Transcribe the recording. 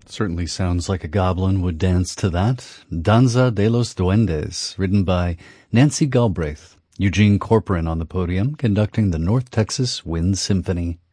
Certainly sounds like a goblin would dance to that. Danza de los Duendes, written by Nancy Galbraith. Eugene Corcoran on the podium, conducting the North Texas Wind Symphony.